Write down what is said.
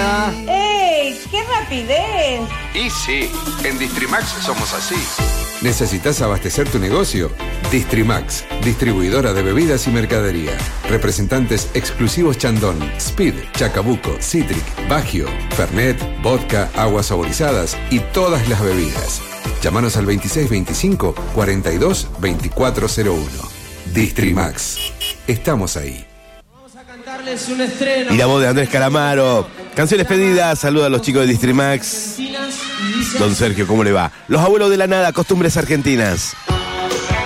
Hola. ¡Ey! ¡Qué rapidez! Y sí, en Distrimax somos así. ¿Necesitas abastecer tu negocio? Distrimax, distribuidora de bebidas y mercadería. Representantes exclusivos Chandon, Speed, Chacabuco, Citric, Bagio, Fernet, vodka, aguas saborizadas y todas las bebidas. Llámanos al 2625 42 2401. Distrimax. Estamos ahí. Vamos a cantarles un estreno. Y la voz de Andrés Calamaro. Canciones pedidas, saluda a los chicos de Distrimax. Don Sergio, ¿cómo le va? Los abuelos de la nada, costumbres argentinas.